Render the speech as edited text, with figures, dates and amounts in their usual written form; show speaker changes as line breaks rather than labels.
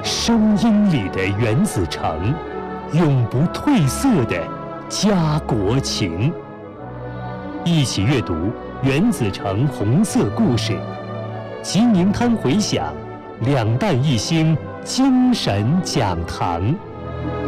声音里的原子城，永不褪色的家国情。一起阅读《原子城红色故事》，吉宁滩回响，两弹一星精神讲堂。